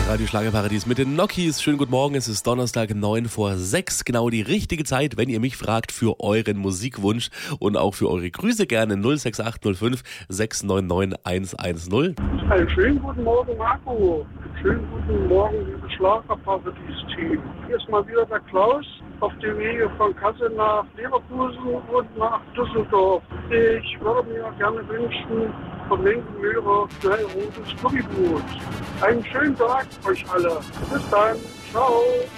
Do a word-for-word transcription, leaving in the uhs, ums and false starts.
Radio Schlagerparadies mit den Nokis. Schönen guten Morgen, es ist Donnerstag, neun vor sechs. Genau die richtige Zeit, wenn ihr mich fragt für euren Musikwunsch und auch für eure Grüße gerne null sechs acht null fünf sechs neun neun eins eins null. Einen schönen guten Morgen, Marco. Schönen guten Morgen, liebe Schlagerparadies-Team. Hier ist mal wieder der Klaus auf dem Wege von Kassel nach Leverkusen und nach Düsseldorf. Ich würde mir gerne wünschen, von linken Hörer schnell rotes Gummiboot. Einen schönen Tag euch alle. Bis dann. Ciao.